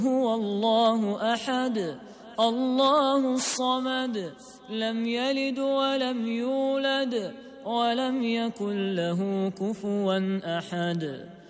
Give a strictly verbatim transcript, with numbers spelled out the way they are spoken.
هو الله أحد الله الصمد لم يلد ولم يولد ولم يكن له كفوا أحد.